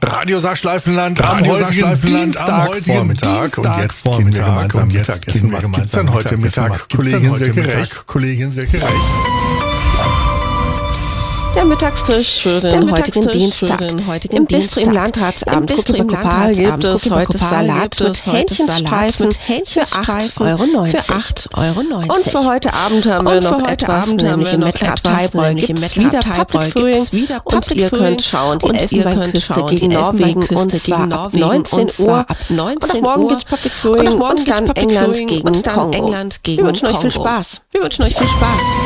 Radio Saarschleifenland am heutigen Dienstagvormittag. Und jetzt gehen wir gemeinsam Mittagessen. Was gibt's denn heute Mittag, Kollegin Silke Reich? Der Mittagstisch für den heutigen Dienstag. Im Bistro im Landratsamt Kopal gibt es heute Salat mit Hähnchenstreifen für 8,90 €. Und für heute Abend haben wir noch etwas, nämlich im Mettler-Abteibräu gibt's wieder Public Viewing. Und ihr könnt schauen, die Elfenbeinküste gegen Norwegen, und zwar ab 19 Uhr. Und auch morgen gibt's Public Viewing und dann England gegen Kongo. Wir wünschen euch viel Spaß.